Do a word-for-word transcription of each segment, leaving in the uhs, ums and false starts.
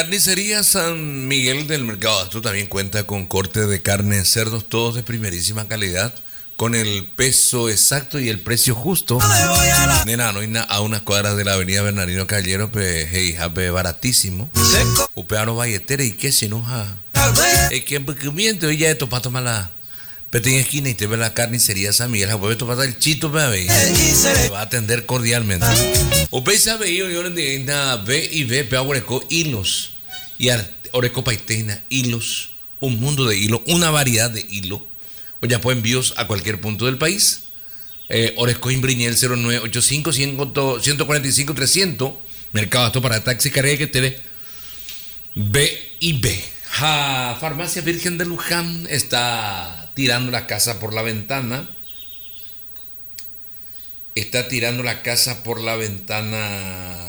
Carnicería San Miguel del Mercado Astro también cuenta con corte de carne de cerdos, todos de primerísima calidad, con el peso exacto y el precio justo. Nena, no hay na- a unas cuadras de la avenida Bernardino Caballero, pues, hey, jape, baratísimo. Upeano Valletera y qué se enoja. Es que porque miento, ella esto para tomar la pequeña esquina y te ve la carnicería San Miguel, jape, esto para el chito, pe, te va a atender cordialmente. Upe sabe, yo, yo le digo, na, ve y ve, pe, aguareco, hilos. Y ar- Oreco Paitena, hilos, un mundo de hilos, una variedad de hilo. O ya pueden envíos a cualquier punto del país. Eh, Oreco Imbriñel cero nueve ocho cinco, uno cuatro cinco, trescientos. Mercado Astro para taxi, carga que te ve. B y B. Ja, Farmacia Virgen de Luján está tirando la casa por la ventana. Está tirando la casa por la ventana.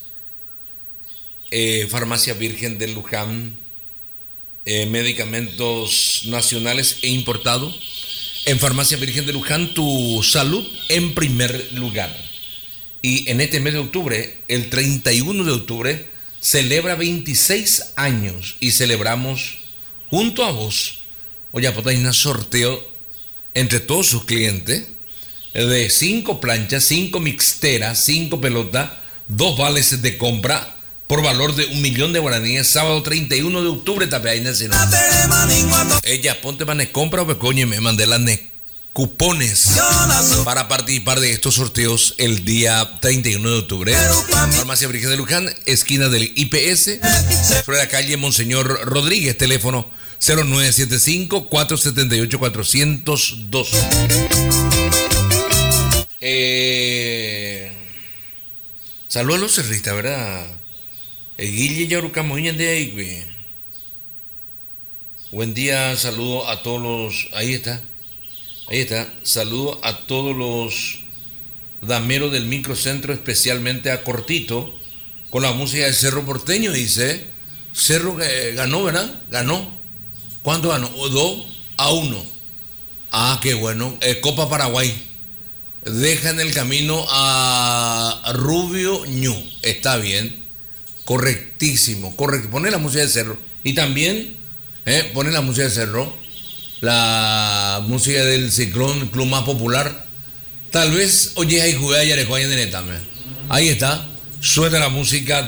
Eh, Farmacia Virgen de Luján, eh, medicamentos nacionales e importados. En Farmacia Virgen de Luján, tu salud en primer lugar. Y en este mes de octubre, el treinta y uno de octubre, celebra veintiséis años y celebramos junto a vos. Oye, pues hay un sorteo entre todos sus clientes de cinco planchas, cinco mixteras, cinco pelotas, dos vales de compra por valor de un millón de guaraníes, sábado treinta y uno de octubre, tapeaina, si no. Ella, ponte manes compra, pues coño, me mandé las ne- cupones para participar de estos sorteos el día treinta y uno de octubre. Farmacia Virgen de Luján, esquina del I P S, sobre la calle Monseñor Rodríguez, teléfono cero nueve siete cinco, cuatro siete ocho, cuatro cero dos. Eh, Saludos a los cerristas, ¿verdad? El Guille Yarucamoña de ahí, güey. Buen día, saludo a todos los. Ahí está. Ahí está. Saludo a todos los dameros del microcentro, especialmente a Cortito, con la música de Cerro Porteño, dice. Cerro eh, ganó, ¿verdad? Ganó. ¿Cuánto ganó? dos a uno. Ah, qué bueno. Eh, Copa Paraguay. Deja en el camino a Rubio Ñu. Está bien. Correctísimo, correcto. Pone la música de Cerro. Y también, eh, pone la música de Cerro. La música del Ciclón, club más popular. Tal vez, oye, ahí jugué ayer, ahí está. Suena la música